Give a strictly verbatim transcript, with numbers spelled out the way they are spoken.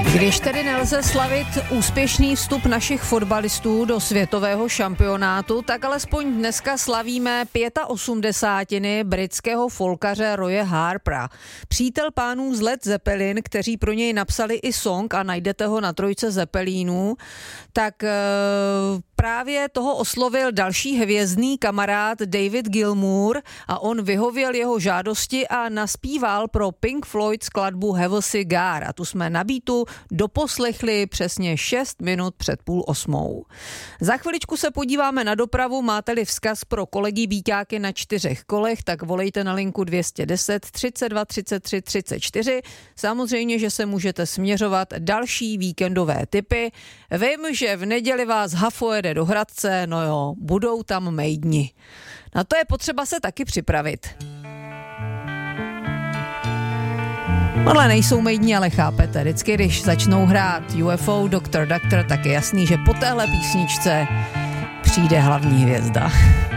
Když tedy nelze slavit úspěšný vstup našich fotbalistů do světového šampionátu, tak alespoň dneska slavíme osmdesátiny britského folkaře Roye Harpera. Přítel pánů z Led Zeppelin, kteří pro něj napsali i song a najdete ho na trojce Zeppelínů, tak e, právě toho oslovil další hvězdný kamarád David Gilmour a on vyhověl jeho žádosti a naspíval pro Pink Floyd skladbu Have a Cigar. A tu jsme na beatu doposlechli přesně šest minut před půl osmou. Za chviličku se podíváme na dopravu. Máte-li vzkaz pro kolegy býťáky na čtyřech kolech, tak volejte na linku dvě stě deset třicet dva třicet tři třicet čtyři. Samozřejmě, že se můžete směřovat další víkendové tipy. Vím, že v neděli vás Hafo jede do Hradce, no jo, budou tam mejdni. Na to je potřeba se taky připravit. Tohle nejsou mejdni, ale chápete, vždycky, když začnou hrát U F O, doktor Doctor, tak je jasný, že po téhle písničce přijde hlavní hvězda.